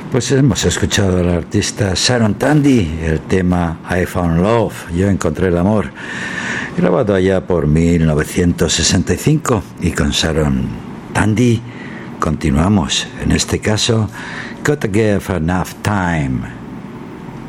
Pues hemos escuchado al artista Sharon Tandy, el tema I Found Love, Yo encontré el amor, grabado allá por 1965, y con Sharon Tandy continuamos, en este caso Gotta Give Enough Time.